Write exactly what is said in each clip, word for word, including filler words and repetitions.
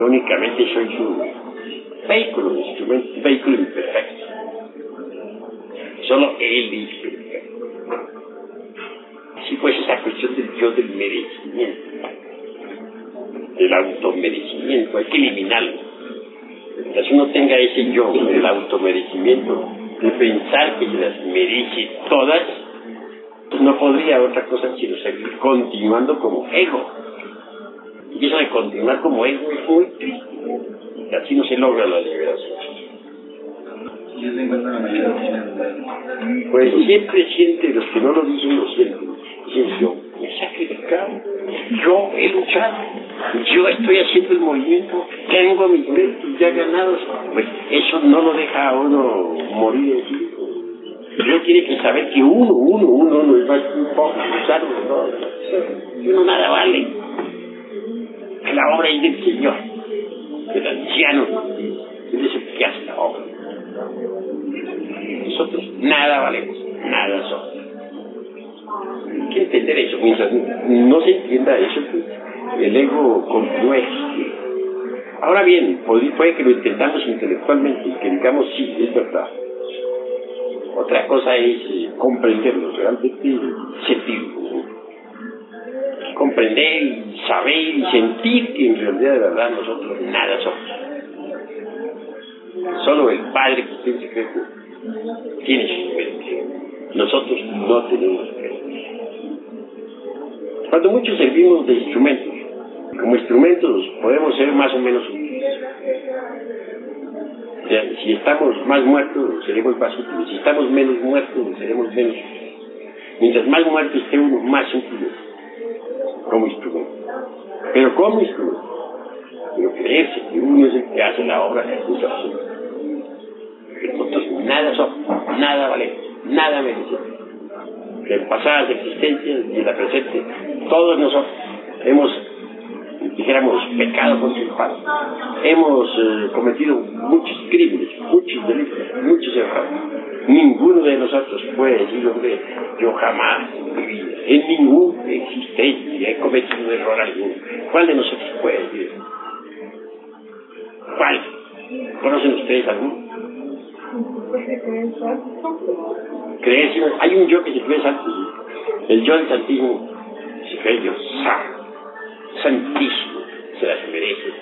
Únicamente soy su vehículo, instrumento, vehículo imperfecto. Solo él es perfecto. Sí, pues esa cuestión del yo del merecimiento, del automerecimiento, hay que eliminarlo. Mientras uno tenga ese yo del automerecimiento, de pensar que se las merece todas, pues no podría otra cosa sino seguir continuando como ego. Y eso de continuar como ego es muy triste. Y así no se logra la liberación. ¿Y se encuentra la mayoría de Pues siempre siente, los que no lo dicen lo sienten. Dicen, yo me he sacrificado, yo he luchado, yo estoy haciendo el movimiento, tengo mis méritos ya ganados. Pues eso no lo deja a uno morir en sí. Uno tiene que saber que uno, uno, uno, uno es más un poco, usarlo, ¿no? Uno nada vale. Que la obra es del Señor, del anciano, Él es el que hace la obra. Nosotros nada valemos, nada somos. Hay que entender eso. Mientras no se entienda eso, el ego continúa existiendo. Ahora bien, puede que lo intentamos intelectualmente y que digamos sí, es verdad. Otra cosa es eh, comprenderlo, realmente sentirlo. Comprender y saber y sentir que en realidad de verdad nosotros nada somos. Solo el Padre que está en secreto tiene sus méritos. Nosotros no tenemos méritos. Cuando muchos servimos de instrumentos, como instrumentos podemos ser más o menos útiles. O sea, si estamos más muertos, seremos más útiles. Si estamos menos muertos, seremos menos útiles. Mientras más muerto esté uno, más útil como instrumento. Pero como instrumento. Pero creerse que uno es el que hace la obra de Jesús. Nosotros nada somos, nada valemos, nada merecemos. En pasadas existencias y en la presente, todos nosotros hemos, dijéramos, pecado contra el Padre. Hemos eh, cometido muchos crímenes, muchos delitos, muchos errores. Ninguno de nosotros puede decir, hombre, yo jamás en mi vida, en ninguna existencia he cometido error alguno. ¿Cuál de nosotros puede decir eso? ¿Cuál? ¿Conocen ustedes alguno? Creerse, hay un yo que se cree santo, el yo del santísimo se cree yo santo, santísimo, se las merece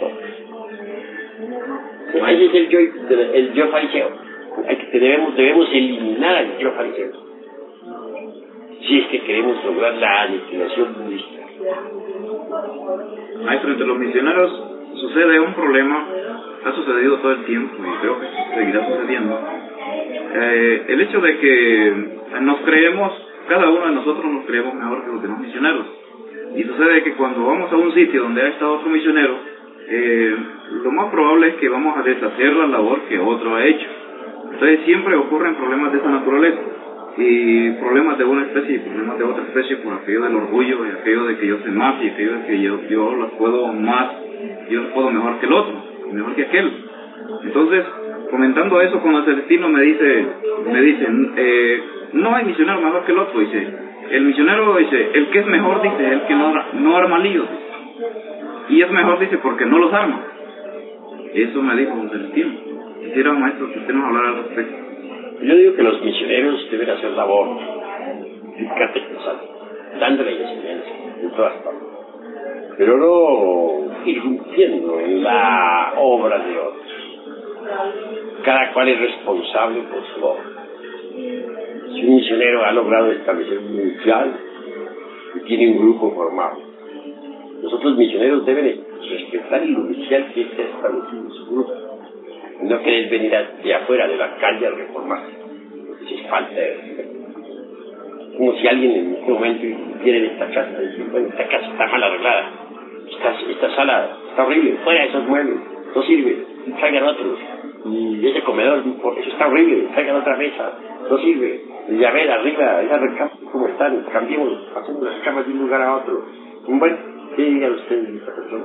todas. Ese es el yo, el yo fariseo. Debemos, debemos eliminar al yo fariseo si es que queremos lograr la aniquilación budista. Maestro, entre los misioneros sucede un problema, ha sucedido todo el tiempo y creo que seguirá sucediendo. Eh, el hecho de que nos creemos, cada uno de nosotros nos creemos mejor que los demás misioneros. Y sucede que cuando vamos a un sitio donde ha estado otro misionero, eh, lo más probable es que vamos a deshacer la labor que otro ha hecho. Entonces siempre ocurren problemas de esa naturaleza. Y problemas de una especie y problemas de otra especie por aquello del orgullo y aquello de que yo sé más y aquello de que yo, yo las puedo más, yo las puedo mejor que el otro, mejor que aquel. Entonces, comentando eso con el Celestino me dice, me dicen, eh, no hay misionero mejor que el otro, dice. El misionero dice, el que es mejor, dice, el que no, no arma líos. Y es mejor, dice, porque no los arma. Eso me dijo el Celestino. Quisiera, maestro, que usted nos hablara al respecto. Yo digo que los misioneros deben hacer labor catequizal, dándole enseñanza en todas partes, pero no irrumpiendo en la obra de otros. Cada cual es responsable por su obra. Si un misionero ha logrado establecer un inicial y tiene un grupo formado, los otros misioneros deben respetar el inicial que esté establecido en su grupo. No querés venir de afuera de la calle a reformarse. Eso es falta de respeto. Como si alguien en este momento viene de esta casa y dice, bueno, esta casa está mal arreglada, esta, esta sala está horrible, fuera esos muebles, no sirve, traigan otros. Y ese comedor, eso está horrible, traigan otra mesa, no sirve. Y a ver, arriba, esa recámara, ¿cómo están? Cambiemos, pasemos las camas de un lugar a otro. Bueno, ¿qué digan ustedes de esta persona?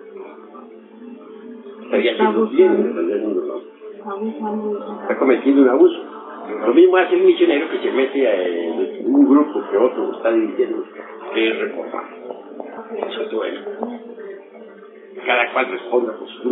Estaría haciendo bien, está cometiendo un abuso. Lo mismo hace el misionero que se mete a, en un grupo que otro está dirigiendo, que es reformar. Eso es bueno. cada cual responda por su